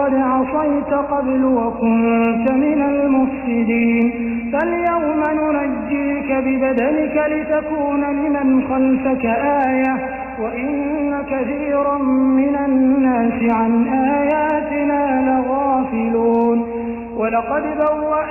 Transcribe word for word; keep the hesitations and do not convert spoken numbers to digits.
وقد عصيت قبل وكنت من المفسدين فاليوم ننجيك ببدنك لتكون لمن خلفك آية وإن كثيرا من الناس عن آياتنا لغافلون ولقد بوأ